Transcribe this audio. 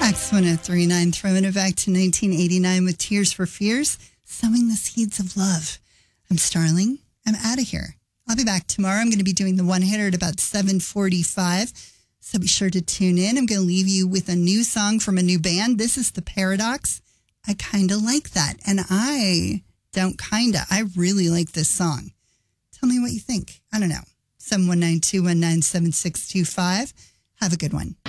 X1039, throwing it back to 1989 with Tears for Fears, sowing the seeds of love. I'm Starling. I'm out of here. I'll be back tomorrow. I'm going to be doing the one-hitter at about 7:45, so be sure to tune in. I'm going to leave you with a new song from a new band. This is The Paradox. I kind of like that, and I really like this song. Tell me what you think. I don't know. 719-219-7625. Have a good one.